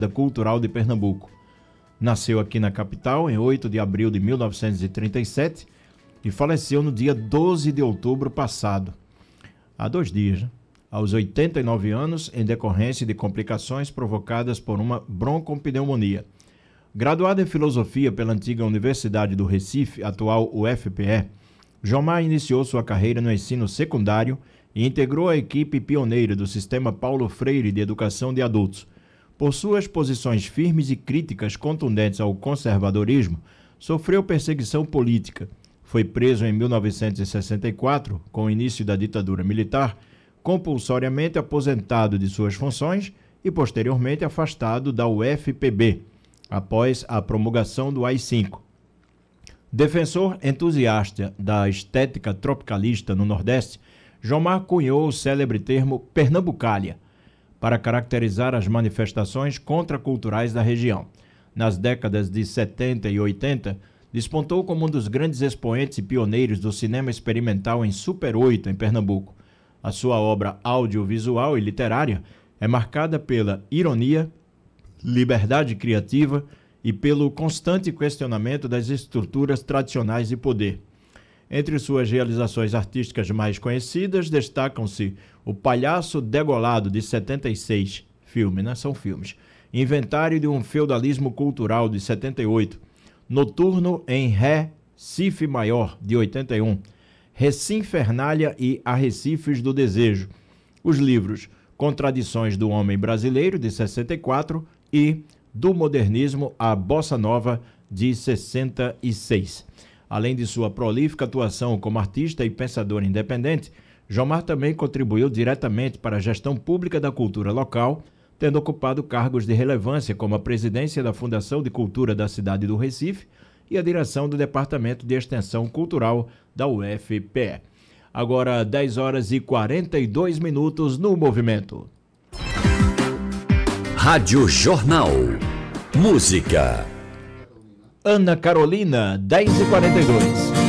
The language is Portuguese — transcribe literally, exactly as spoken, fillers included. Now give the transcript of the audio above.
cultural de Pernambuco. Nasceu aqui na capital em oito de abril de mil novecentos e trinta e sete e faleceu no dia doze de outubro passado, há dois dias, né? Aos oitenta e nove anos, em decorrência de complicações provocadas por uma broncopneumonia. Graduado em Filosofia pela antiga Universidade do Recife, atual U F P E, Jomar iniciou sua carreira no ensino secundário e integrou a equipe pioneira do Sistema Paulo Freire de Educação de Adultos. Por suas posições firmes e críticas contundentes ao conservadorismo, sofreu perseguição política. Foi preso em mil novecentos e sessenta e quatro, com o início da ditadura militar, compulsoriamente aposentado de suas funções e posteriormente afastado da U F P B, após a promulgação do A I cinco. Defensor entusiasta da estética tropicalista no Nordeste, Jomar cunhou o célebre termo Pernambucália para caracterizar as manifestações contraculturais da região. Nas décadas de setenta e oitenta, despontou como um dos grandes expoentes e pioneiros do cinema experimental em Super oito, em Pernambuco. A sua obra audiovisual e literária é marcada pela ironia, liberdade criativa e pelo constante questionamento das estruturas tradicionais de poder. Entre suas realizações artísticas mais conhecidas, destacam-se O Palhaço Degolado, de setenta e seis, filme, né? São filmes. Inventário de um Feudalismo Cultural, de setenta e oito. Noturno em Recife Maior, de oitenta e um. Recinfernália e Arrecifes do Desejo. Os livros Contradições do Homem Brasileiro, de sessenta e quatro, e Do Modernismo à Bossa Nova, de sessenta e seis. Além de sua prolífica atuação como artista e pensador independente, Jomar também contribuiu diretamente para a gestão pública da cultura local, tendo ocupado cargos de relevância como a presidência da Fundação de Cultura da cidade do Recife e a direção do Departamento de Extensão Cultural da U F P E. Agora, dez horas e quarenta e dois minutos no Movimento. Rádio Jornal. Música. Ana Carolina, dez e quarenta e dois.